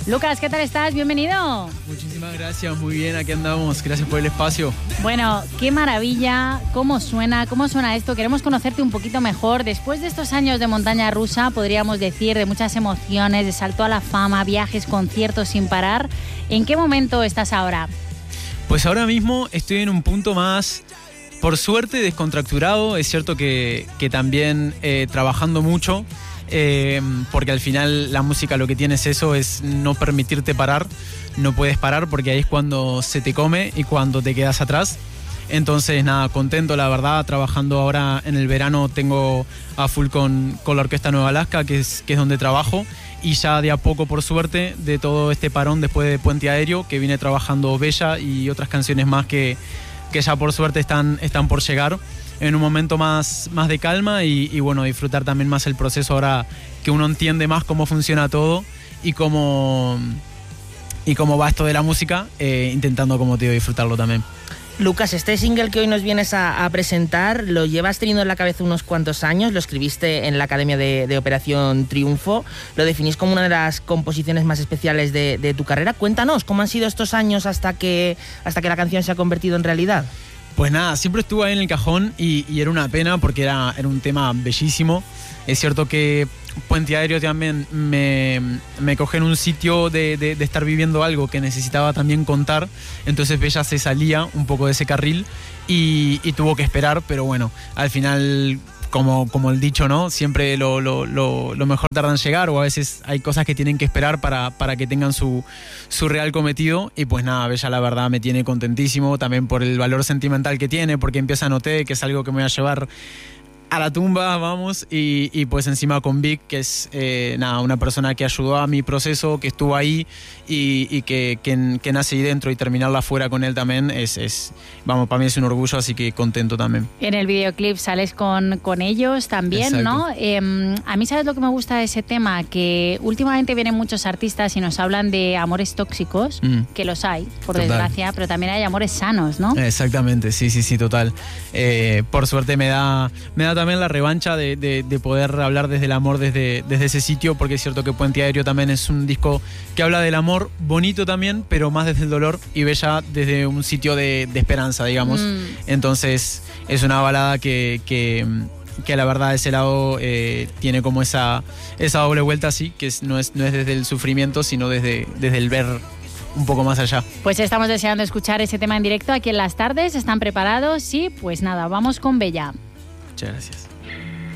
Lucas, ¿qué tal estás? Bienvenido. Muchísimas gracias, muy bien, aquí andamos. Gracias por el espacio. Bueno, qué maravilla, cómo suena esto. Queremos conocerte un poquito mejor. Después de estos años de montaña rusa, podríamos decir, de muchas emociones, de salto a la fama, viajes, conciertos sin parar, ¿en qué momento estás ahora? Pues ahora mismo estoy en un punto más, por suerte, descontracturado. Es cierto que también trabajando mucho, porque al final la música lo que tiene es eso, es no permitirte parar. No puedes parar porque ahí es cuando se te come y cuando te quedas atrás. Entonces nada, contento la verdad, trabajando ahora en el verano, tengo a full con la Orquesta Nueva Alaska, que es donde trabajo, y ya de a poco, por suerte, de todo este parón después de Puente Aéreo, que vine trabajando Bella y otras canciones más que ya por suerte están por llegar, en un momento más de calma y bueno, disfrutar también más el proceso ahora que uno entiende más cómo funciona todo y cómo va esto de la música, intentando, como te digo, disfrutarlo también. Lucas, este single que hoy nos vienes a presentar lo llevas teniendo en la cabeza unos cuantos años, lo escribiste en la Academia de Operación Triunfo, lo definís como una de las composiciones más especiales de tu carrera. Cuéntanos, ¿cómo han sido estos años hasta que la canción se ha convertido en realidad? Pues nada, siempre estuvo ahí en el cajón y era una pena porque era un tema bellísimo. Es cierto que Puente Aéreo también me coge en un sitio de estar viviendo algo que necesitaba también contar, entonces Bella se salía un poco de ese carril y tuvo que esperar, pero bueno, al final, como el dicho, ¿no? Siempre lo mejor tarda en llegar, o a veces hay cosas que tienen que esperar para que tengan su real cometido. Y pues nada, Bella la verdad me tiene contentísimo, también por el valor sentimental que tiene, porque empieza a notar que es algo que me va a llevar a la tumba, vamos, y pues encima con Vic, que es una persona que ayudó a mi proceso, que estuvo ahí y que nace ahí dentro, y terminarla fuera con él también vamos, para mí es un orgullo, así que contento también. En el videoclip sales con ellos también. Exacto. ¿No? A mí, ¿sabes lo que me gusta de ese tema? Que últimamente vienen muchos artistas y nos hablan de amores tóxicos, que los hay, por total, desgracia, pero también hay amores sanos, ¿no? Exactamente, sí, total. Por suerte me da también la revancha de poder hablar desde el amor desde ese sitio, porque es cierto que Puente Aéreo también es un disco que habla del amor bonito también, pero más desde el dolor, y Bella desde un sitio de esperanza, digamos. Entonces es una balada que la verdad ese lado tiene como esa doble vuelta, así que no es desde el sufrimiento, sino desde el ver un poco más allá. Pues estamos deseando escuchar ese tema en directo aquí en Las Tardes. ¿Están preparados? Sí, pues nada, vamos con Bella. Muchas gracias.